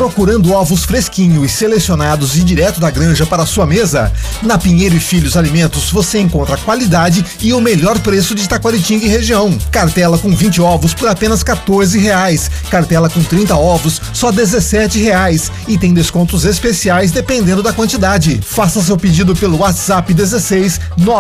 Procurando ovos fresquinhos e selecionados e direto da granja para a sua mesa? Na Pinheiro e Filhos Alimentos você encontra qualidade e o melhor preço de Taquaritinga e região. Cartela com 20 ovos por apenas R$14. Cartela com 30 ovos só R$17. E tem descontos especiais dependendo da quantidade. Faça seu pedido pelo WhatsApp 16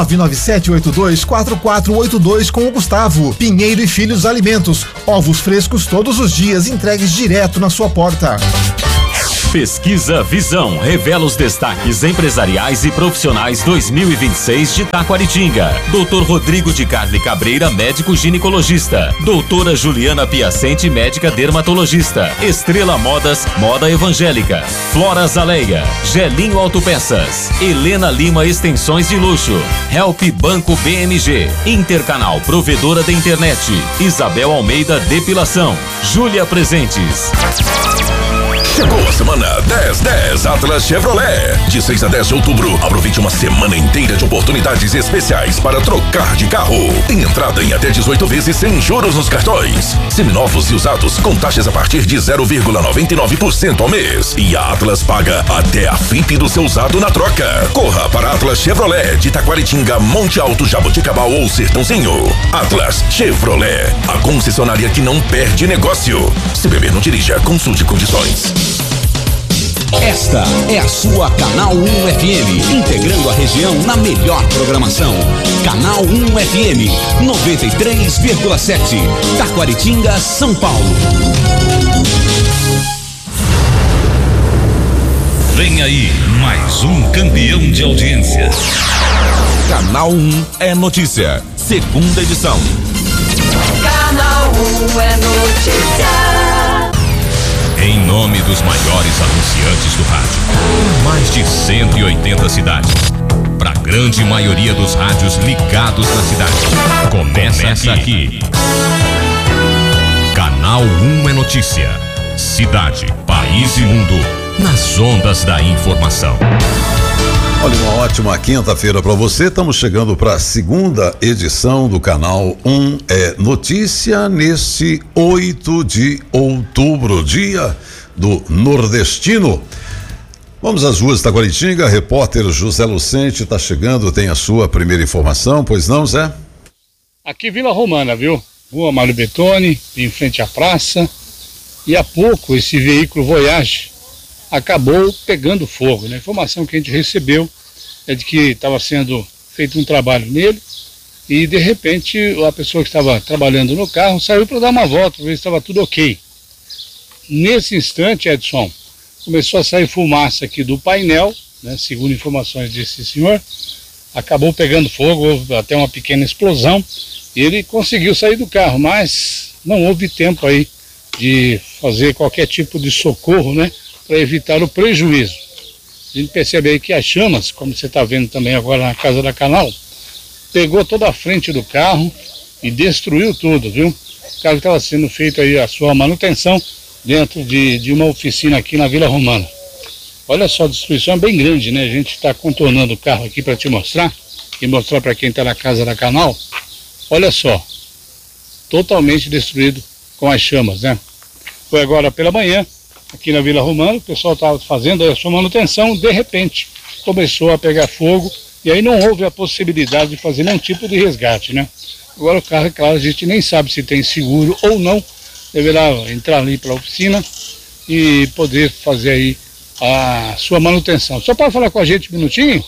997824482 com o Gustavo. Pinheiro e Filhos Alimentos. Ovos frescos todos os dias, entregues direto na sua porta. Pesquisa Visão revela os destaques empresariais e profissionais 2026 de Taquaritinga. Dr. Rodrigo de Carli Cabreira, médico ginecologista. Doutora Juliana Piacente, médica dermatologista. Estrela Modas, moda evangélica. Flora Zaleia, Gelinho Autopeças. Helena Lima, extensões de luxo. Help Banco BMG. Intercanal, provedora da internet. Isabel Almeida, depilação. Júlia Presentes. Chegou a semana 10/10 Atlas Chevrolet. De 6 a 10 de outubro, aproveite uma semana inteira de oportunidades especiais para trocar de carro. Tem entrada em até 18 vezes sem juros nos cartões. Seminovos e usados com taxas a partir de 0,99% ao mês. E a Atlas paga até a FIP do seu usado na troca. Corra para Atlas Chevrolet de Taquaritinga, Monte Alto, Jaboticabal ou Sertãozinho. Atlas Chevrolet, a concessionária que não perde negócio. Se beber, não dirija, consulte condições. Esta é a sua Canal 1 FM, integrando a região na melhor programação. Canal 1 FM, 93,7, Taquaritinga, São Paulo. Vem aí mais um campeão de audiência. Canal 1 é notícia, segunda edição. Canal 1 é notícia. Em nome dos maiores anunciantes do rádio, mais de 180 cidades, para a grande maioria dos rádios ligados na cidade. Começa aqui. Canal 1 é notícia. Cidade, país e mundo, nas ondas da informação. Olha, uma ótima quinta-feira para você. Estamos chegando para a segunda edição do Canal 1 é Notícia nesse 8 de outubro, dia do nordestino. Vamos às ruas de Taquaritinga. Repórter José Lucente está chegando, tem a sua primeira informação, pois não, Zé? Aqui Vila Romana, viu? Rua Mário Betoni, em frente à praça. E há pouco esse veículo Voyage acabou pegando fogo, né? A informação que a gente recebeu é de que estava sendo feito um trabalho nele e de repente a pessoa que estava trabalhando no carro saiu para dar uma volta, para ver se estava tudo ok. Nesse instante, Edson, começou a sair fumaça aqui do painel, né? Segundo informações desse senhor, acabou pegando fogo, houve até uma pequena explosão e ele conseguiu sair do carro, mas não houve tempo aí de fazer qualquer tipo de socorro, né? Para evitar o prejuízo. A gente percebe aí que as chamas, como você está vendo também agora na casa da Canal, pegou toda a frente do carro e destruiu tudo, viu? O carro estava sendo feito aí a sua manutenção dentro de uma oficina aqui na Vila Romana. Olha só, a destruição é bem grande, né? A gente está contornando o carro aqui para te mostrar e mostrar para quem está na casa da Canal. Olha só, totalmente destruído com as chamas, né? Foi agora pela manhã, aqui na Vila Romana, o pessoal estava fazendo a sua manutenção, de repente começou a pegar fogo e aí não houve a possibilidade de fazer nenhum tipo de resgate, né? Agora o carro, é claro, a gente nem sabe se tem seguro ou não, deverá entrar ali para a oficina e poder fazer aí a sua manutenção. Só pode falar com a gente um minutinho?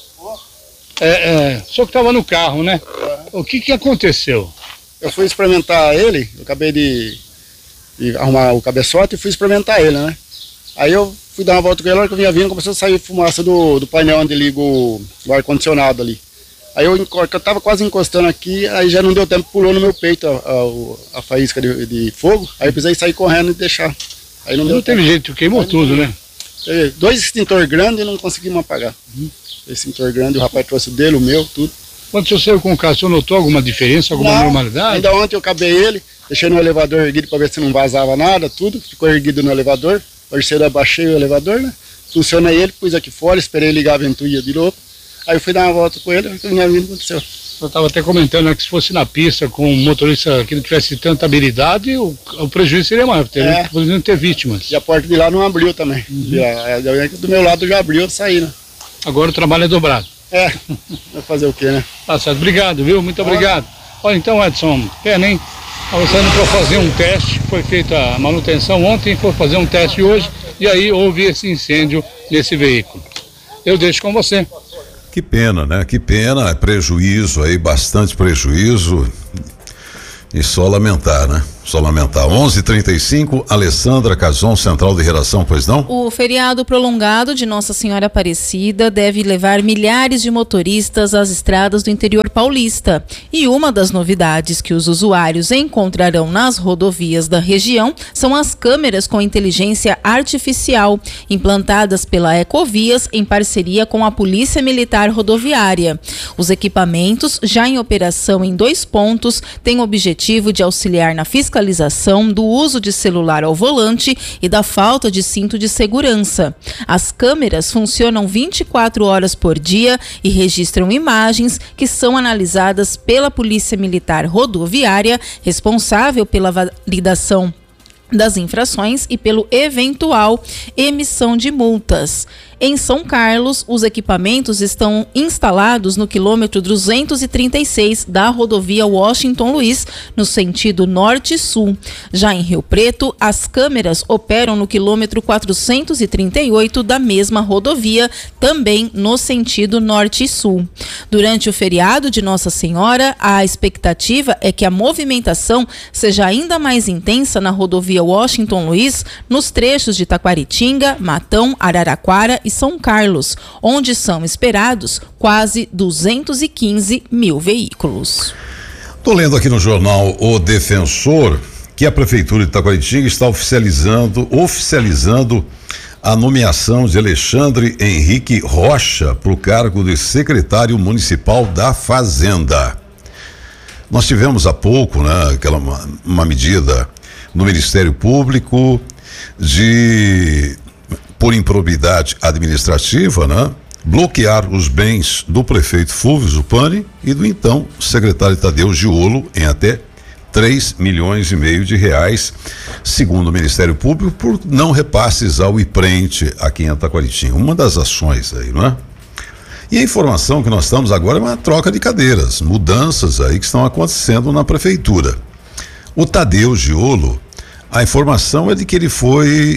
Só que estava no carro, né? O que aconteceu? Eu fui experimentar ele, eu acabei de arrumar o cabeçote e fui experimentar ele, né? Aí eu fui dar uma volta com ele, na hora que eu vinha vindo, começou a sair fumaça do painel onde liga o ar-condicionado ali. Aí eu tava quase encostando aqui, aí já não deu tempo, pulou no meu peito a faísca de fogo, aí eu precisei sair correndo e deixar. Aí não teve jeito, queimou tudo, né? Dois extintores grandes e não conseguimos apagar. Esse extintor grande, o rapaz trouxe o dele, o meu, tudo. Quando você saiu com o carro, você notou alguma diferença, alguma normalidade? Ainda ontem eu acabei ele, deixei no elevador erguido para ver se não vazava nada, tudo, ficou erguido no elevador. Terceiro, abaixei o elevador, né? Funcionei ele, pus aqui fora, esperei ligar a ventoinha de novo. Aí eu fui dar uma volta com ele, o que vinha vindo aconteceu. Eu estava até comentando, né, que se fosse na pista com um motorista que não tivesse tanta habilidade, o prejuízo seria maior, poderia ter vítimas. E a porta de lá não abriu também. Do meu lado já abriu, eu saí, né? Agora o trabalho é dobrado. Vai fazer o quê, né? Tá certo, obrigado, viu? Muito obrigado. Olha, então, Edson, pena, hein? Estava saindo para fazer um teste, foi feita a manutenção ontem, foi fazer um teste hoje, e aí houve esse incêndio nesse veículo. Eu deixo com você. Que pena, né? Que pena, prejuízo aí, bastante prejuízo. E só lamentar, né? Só lamentar. 11h35, Alessandra Cazon, Central de Redação, pois não? O feriado prolongado de Nossa Senhora Aparecida deve levar milhares de motoristas às estradas do interior paulista. E uma das novidades que os usuários encontrarão nas rodovias da região são as câmeras com inteligência artificial, implantadas pela Ecovias em parceria com a Polícia Militar Rodoviária. Os equipamentos, já em operação em 2 pontos, têm o objetivo de auxiliar na fiscalização do uso de celular ao volante e da falta de cinto de segurança. As câmeras funcionam 24 horas por dia e registram imagens que são analisadas pela Polícia Militar Rodoviária, responsável pela validação das infrações e pelo eventual emissão de multas. Em São Carlos, os equipamentos estão instalados no quilômetro 236 da rodovia Washington Luiz, no sentido norte-sul. Já em Rio Preto, as câmeras operam no quilômetro 438 da mesma rodovia, também no sentido norte-sul. Durante o feriado de Nossa Senhora, a expectativa é que a movimentação seja ainda mais intensa na rodovia Washington Luiz, nos trechos de Taquaritinga, Matão, Araraquara e São Carlos, onde são esperados quase 215 mil veículos. Estou lendo aqui no jornal O Defensor que a Prefeitura de Taquaritinga está oficializando a nomeação de Alexandre Henrique Rocha para o cargo de secretário municipal da Fazenda. Nós tivemos há pouco, né, uma medida no Ministério Público por improbidade administrativa, né, bloquear os bens do prefeito Fulvio Zupani e do então secretário Tadeu Giolo em até 3,5 milhões de reais, segundo o Ministério Público, por não repasses ao IPRENTE aqui em Taquaritinga. Uma das ações aí, não é? E a informação que nós estamos agora é uma troca de cadeiras, mudanças aí que estão acontecendo na prefeitura. O Tadeu Giolo, a informação é de que ele foi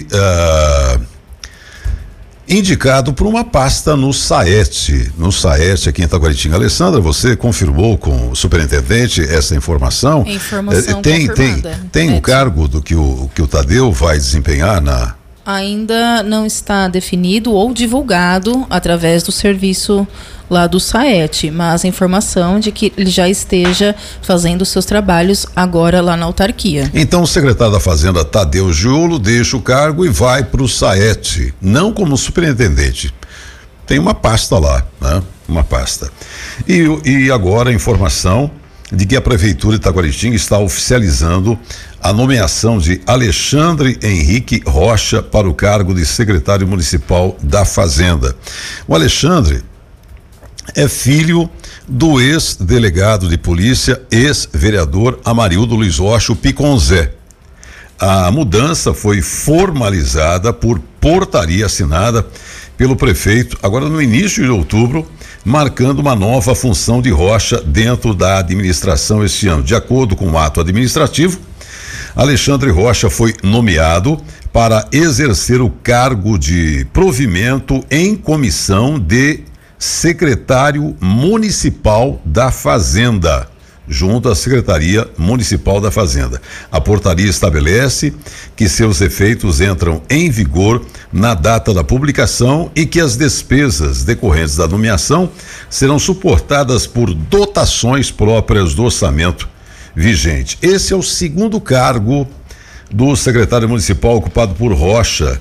indicado por uma pasta no SAET aqui em Taquaritinga. Alessandra, você confirmou com o superintendente essa informação? Informação confirmada. Tem o cargo do que o Tadeu vai desempenhar na... Ainda não está definido ou divulgado através do serviço lá do SAET, mas a informação de que ele já esteja fazendo seus trabalhos agora lá na autarquia. Então o secretário da Fazenda, Tadeu Giolo, deixa o cargo e vai para o SAET, não como superintendente. Tem uma pasta lá, né? Uma pasta. E agora a informação de que a Prefeitura de Taquaritinga está oficializando a nomeação de Alexandre Henrique Rocha para o cargo de secretário municipal da Fazenda. O Alexandre é filho do ex-delegado de polícia, ex-vereador Amarildo Luiz Rocha Piconzé. A mudança foi formalizada por portaria assinada pelo prefeito, agora no início de outubro, marcando uma nova função de Rocha dentro da administração este ano. De acordo com o ato administrativo, Alexandre Rocha foi nomeado para exercer o cargo de provimento em comissão de secretário municipal da Fazenda, junto à Secretaria Municipal da Fazenda. A portaria estabelece que seus efeitos entram em vigor na data da publicação e que as despesas decorrentes da nomeação serão suportadas por dotações próprias do orçamento vigente. Esse é o segundo cargo do secretário municipal ocupado por Rocha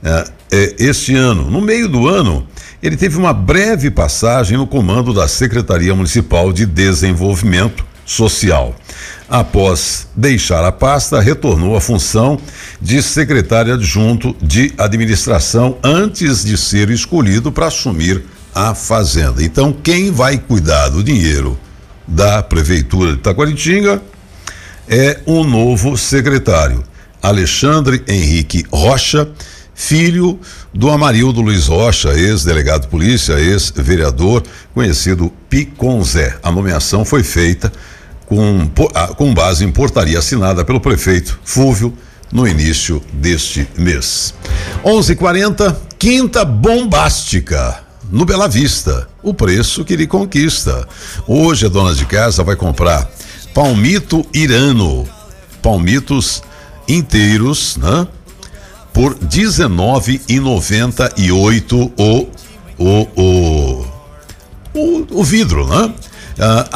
este ano. No meio do ano, ele teve uma breve passagem no comando da Secretaria Municipal de Desenvolvimento Social. Após deixar a pasta, retornou à função de secretário adjunto de administração antes de ser escolhido para assumir a Fazenda. Então, quem vai cuidar do dinheiro da Prefeitura de Taquaritinga é um novo secretário, Alexandre Henrique Rocha, filho do Amarildo Luiz Rocha, ex-delegado de polícia, ex-vereador, conhecido Piconzé. A nomeação foi feita com base em portaria assinada pelo prefeito Fúvio no início deste mês. 11h40, quinta bombástica no Bela Vista, o preço que lhe conquista. Hoje a dona de casa vai comprar palmito irano, palmitos inteiros, né? Por R$19,98 o vidro, né?